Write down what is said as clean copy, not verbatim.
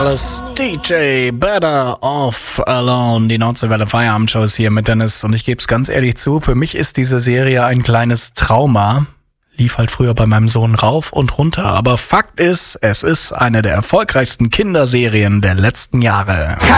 Alice, DJ Better Off Alone. Die Nordseewelle Feierabendshow ist hier mit Dennis und ich gebe es ganz ehrlich zu, für mich ist diese Serie ein kleines Trauma. Lief halt früher bei meinem Sohn rauf und runter, aber Fakt ist, es ist eine der erfolgreichsten Kinderserien der letzten Jahre.